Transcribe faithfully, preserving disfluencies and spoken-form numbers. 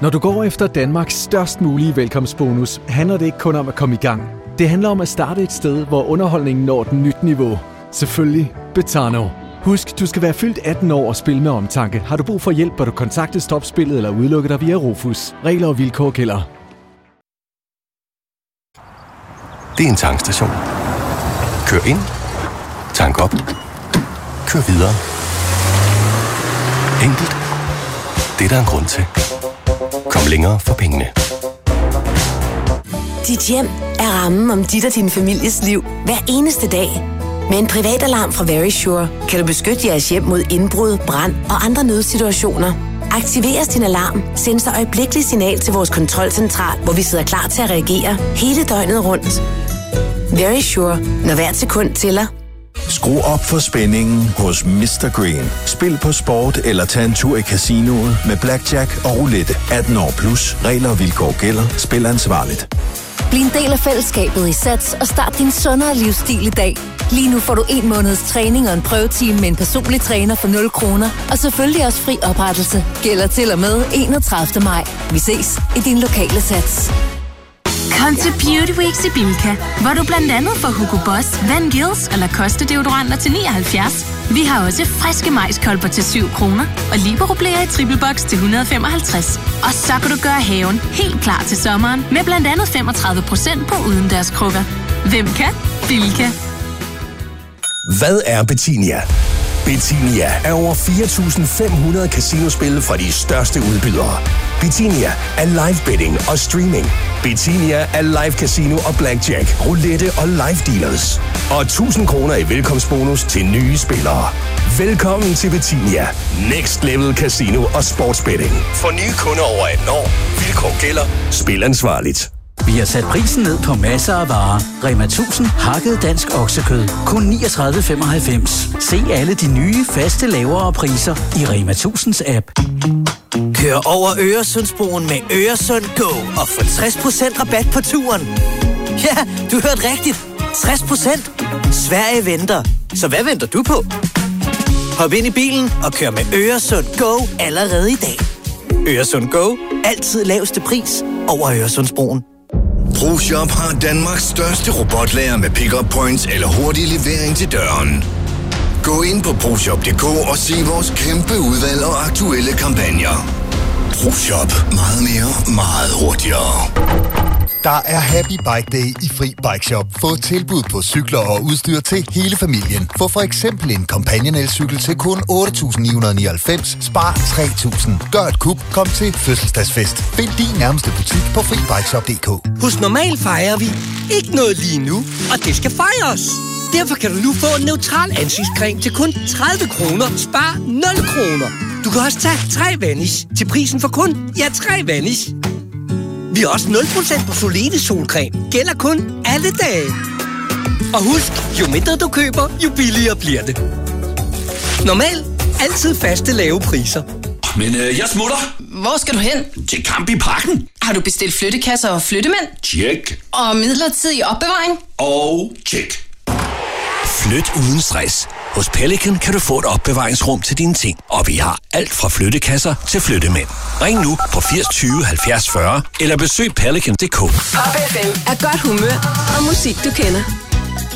Når du går efter Danmarks størst mulige velkomstbonus, handler det ikke kun om at komme i gang. Det handler om at starte et sted, hvor underholdningen når et nyt niveau. Selvfølgelig Betano. Husk, du skal være fyldt atten år og spille med omtanke. Har du brug for hjælp, bør du kontakte Stopspillet eller udelukke dig via Rufus. Regler og vilkår gælder. Det er en tankstation. Kør ind. Tank op. Kør videre. Enkelt. Det er der en grund til. Kom længere for pengene. Dit hjem er rammen om dit og din families liv hver eneste dag. Med en privatalarm fra Verisure kan du beskytte jeres hjem mod indbrud, brand og andre nødsituationer. Aktiveres din alarm, sendes der øjeblikkeligt signal til vores kontrolcentral, hvor vi sidder klar til at reagere hele døgnet rundt. Verisure, når hvert sekund tæller. Skru op for spændingen hos mister Green. Spil på sport eller tag en tur i casinoet med blackjack og roulette. atten år plus. Regler og vilkår gælder. Spil ansvarligt. Bliv en del af fællesskabet i Sats og start din sundere livsstil i dag. Lige nu får du en måneds træning og en prøvetime med en personlig træner for nul kroner. Og selvfølgelig også fri oprettelse. Gælder til og med enogtredivte maj. Vi ses i din lokale Sats. Kom til Beauty Weeks i Bilka, hvor du blandt andet får Hugo Boss, Van Gils og Lacoste deodoranter til nioghalvfjerds. Vi har også friske majskolber til syv kroner og Libero-blæer i triple box til et hundrede og femoghalvtreds. Og så kan du gøre haven helt klar til sommeren med blandt andet femogtredive procent på udendørskrukker. Hvem kan? Bilka. Hvad er Betinia? Betinia er over fire tusind fem hundrede casinospil fra de største udbydere. Betinia er live betting og streaming. Betinia er live casino og blackjack, roulette og live dealers. Og tusind kroner i velkomstbonus til nye spillere. Velkommen til Betinia. Next level casino og sportsbetting. For nye kunder over atten år. Vilkår gælder. Spil ansvarligt. Vi har sat prisen ned på masser af varer. Rema tusind hakket dansk oksekød. Kun niogtredive femoghalvfems. Se alle de nye, faste, lavere priser i Rema tusind's app. Kør over Øresundsbroen med Øresund Go og få tres procent rabat på turen. Ja, du hørte rigtigt. tres procent. Sverige venter. Så hvad venter du på? Hop ind i bilen og kør med Øresund Go allerede i dag. Øresund Go. Altid laveste pris over Øresundsbroen. ProShop har Danmarks største robotlager med pick-up points eller hurtig levering til døren. Gå ind på proshop punktum d k og se vores kæmpe udvalg og aktuelle kampagner. ProShop. Meget mere, meget hurtigere. Der er Happy Bike Day i Fri Bike Shop. Få tilbud på cykler og udstyr til hele familien. Få for eksempel en Companion elcykel til kun otte tusind ni hundrede og nioghalvfems. Spar tre tusind. Gør et kup. Kom til fødselsdagsfest. Find din nærmeste butik på fri bike shop punktum d k. Hos Normal fejrer vi ikke noget lige nu, og det skal fejres. Derfor kan du nu få en neutral ansigtscreme til kun tredive kroner. Spar nul kroner. Du kan også tage tre Vanish til prisen for kun, ja, tre Vanish. Vi har også nul procent på Solide solcreme. Gælder kun alle dage. Og husk, jo mindre du køber, jo billigere bliver det. Normal. Altid faste lave priser. Men øh, jeg smutter. Hvor skal du hen? Til Kamp i Parken. Har du bestilt flyttekasser og flyttemænd? Tjek. Og midlertidig opbevaring? Og tjek. Flyt uden stress. Hos Pelican kan du få et opbevaringsrum til dine ting. Og vi har alt fra flyttekasser til flyttemænd. Ring nu på firs tyve halvfjerds fyrre eller besøg pelican punktum d k. Pop F M er godt humør og musik, du kender.